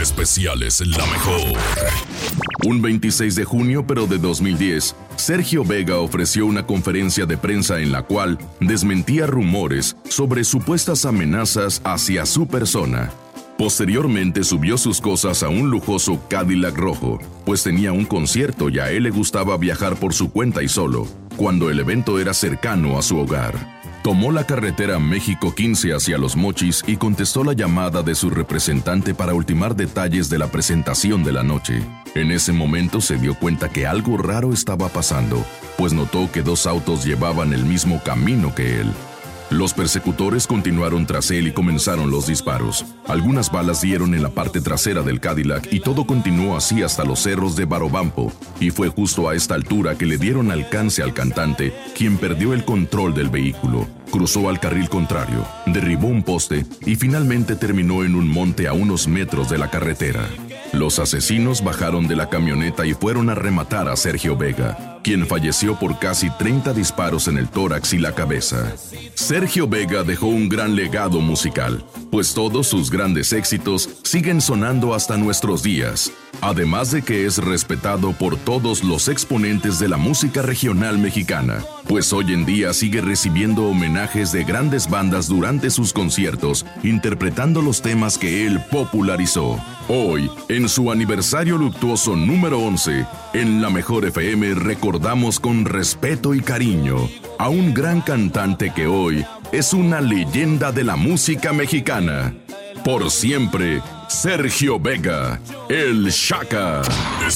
Especiales La Mejor. Un 26 de junio, pero de 2010, Sergio Vega ofreció una conferencia de prensa en la cual desmentía rumores sobre supuestas amenazas hacia su persona. Posteriormente subió sus cosas a un lujoso Cadillac rojo, pues tenía un concierto y a él le gustaba viajar por su cuenta y solo, cuando el evento era cercano a su hogar. Tomó la carretera México 15 hacia Los Mochis y contestó la llamada de su representante para ultimar detalles de la presentación de la noche. En ese momento se dio cuenta que algo raro estaba pasando, pues notó que dos autos llevaban el mismo camino que él. Los persecutores continuaron tras él y comenzaron los disparos. Algunas balas dieron en la parte trasera del Cadillac y todo continuó así hasta los cerros de Barobampo, y fue justo a esta altura que le dieron alcance al cantante, quien perdió el control del vehículo, cruzó al carril contrario, derribó un poste y finalmente terminó en un monte a unos metros de la carretera. Los asesinos bajaron de la camioneta y fueron a rematar a Sergio Vega, quien falleció por casi 30 disparos en el tórax y la cabeza. Sergio Vega dejó un gran legado musical, pues todos sus grandes éxitos siguen sonando hasta nuestros días, además de que es respetado por todos los exponentes de la música regional mexicana, pues hoy en día sigue recibiendo homenajes de grandes bandas durante sus conciertos, interpretando los temas que él popularizó. Hoy, en su aniversario luctuoso número 11, en La Mejor FM recordamos con respeto y cariño a un gran cantante que hoy es una leyenda de la música mexicana. Por siempre, Sergio Vega, el Shaka.